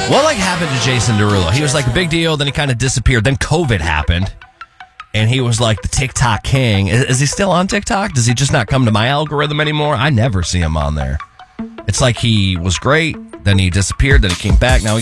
What happened to Jason Derulo? He was a big deal, then he kind of disappeared. Then COVID happened, and he was the TikTok king. Is he still on TikTok? Does he just not come to my algorithm anymore? I never see him on there. It's he was great, then he disappeared, then he came back. Now